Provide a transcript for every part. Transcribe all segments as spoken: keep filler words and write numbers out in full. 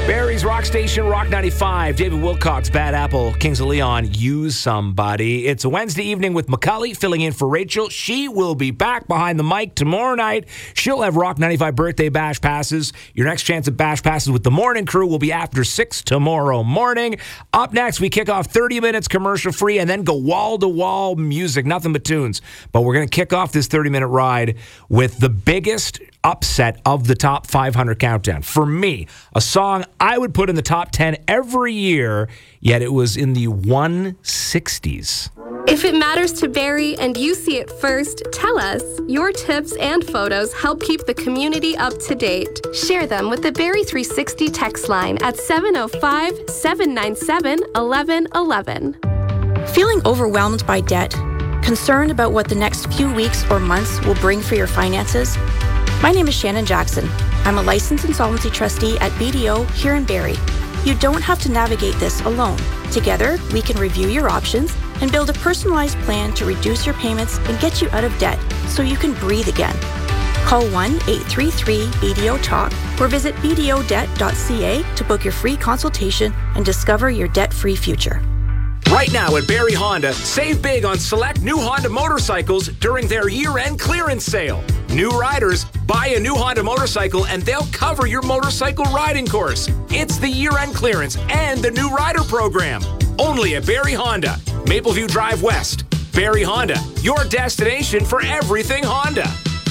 Barry's Rock Station, Rock ninety-five. David Wilcox, Bad Apple, Kings of Leon, Use Somebody. It's a Wednesday evening with Macaulay filling in for Rachel. She will be back behind the mic tomorrow night. She'll have Rock ninety-five birthday bash passes. Your next chance at bash passes with the morning crew will be after six tomorrow morning. Up next, we kick off thirty minutes commercial free and then go wall-to-wall music, nothing but tunes. But we're going to kick off this thirty-minute ride with the biggest upset of the top five hundred countdown. For me, a song I would put in the top ten every year, yet it was in the one sixties. If it matters to Barry and you see it first, tell us. Your tips and photos help keep the community up to date. Share them with the Barry three sixty text line at seven oh five, seven nine seven, one one one one. Feeling overwhelmed by debt? Concerned about what the next few weeks or months will bring for your finances? My name is Shannon Jackson. I'm a licensed insolvency trustee at B D O here in Barrie. You don't have to navigate this alone. Together, we can review your options and build a personalized plan to reduce your payments and get you out of debt so you can breathe again. Call one eight three three B D O talk or visit b d o debt dot c a to book your free consultation and discover your debt-free future. Right now at Barrie Honda, save big on select new Honda motorcycles during their year-end clearance sale. New riders, buy a new Honda motorcycle and they'll cover your motorcycle riding course. It's the year-end clearance and the new rider program. Only at Barrie Honda, Mapleview Drive West. Barrie Honda, your destination for everything Honda.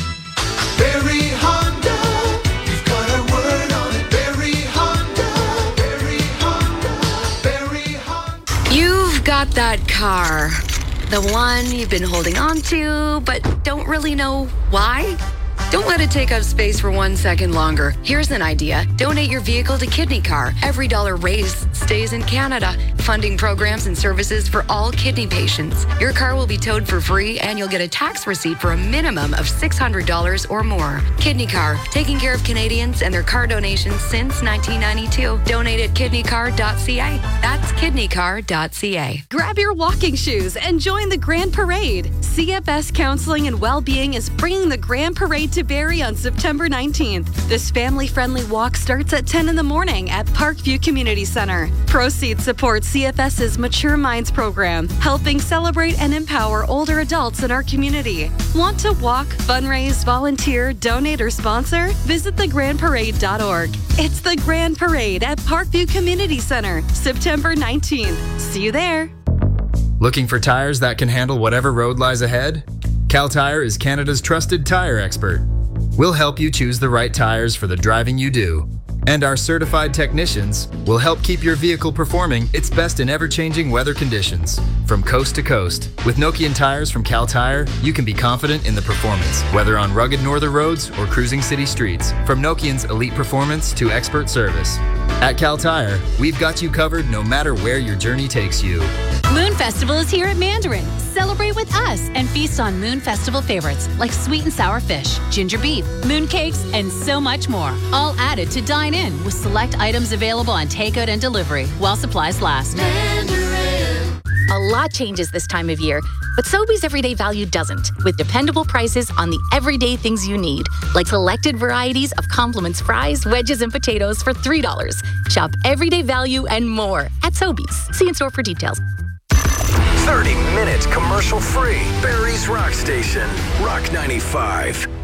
Barrie Honda, you've got a word on it. Barrie Honda, Barrie Honda, Barrie Honda. You've got that car. The one you've been holding on to, but don't really know why? Don't let it take up space for one second longer. Here's an idea. Donate your vehicle to Kidney Car. Every dollar raised stays in Canada, funding programs and services for all kidney patients. Your car will be towed for free and you'll get a tax receipt for a minimum of six hundred dollars or more. Kidney Car, taking care of Canadians and their car donations since nineteen ninety-two. Donate at kidney car dot c a. That's kidney car dot c a. Grab your walking shoes and join the Grand Parade. C F S Counseling and Wellbeing is bringing the Grand Parade to Barrie on September nineteenth. This family-friendly walk starts at ten in the morning at Parkview Community Center. Proceeds support CFS's Mature Minds program, helping celebrate and empower older adults in our community. Want to walk, fundraise, volunteer, donate, or sponsor? Visit the grand parade dot org. It's the Grand Parade at Parkview Community Center, September nineteenth. See you there. Looking for tires that can handle whatever road lies ahead? Cal Tire is Canada's trusted tire expert. We'll help you choose the right tires for the driving you do. And our certified technicians will help keep your vehicle performing its best in ever-changing weather conditions. From coast to coast, with Nokian tires from Cal Tire, you can be confident in the performance, whether on rugged northern roads or cruising city streets. From Nokian's elite performance to expert service. At Cal Tire, we've got you covered no matter where your journey takes you. Moon Festival is here at Mandarin. Celebrate with us and feast on Moon Festival favorites like sweet and sour fish, ginger beef, moon cakes, and so much more. All added to dine in with select items available on takeout and delivery while supplies last. Mandarin. A lot changes this time of year, but Sobeys Everyday Value doesn't, with dependable prices on the everyday things you need, like selected varieties of compliments fries, wedges, and potatoes for three dollars. Shop Everyday Value and more at Sobeys. See in store for details. thirty minutes commercial free. Barrie's Rock Station, Rock ninety-five.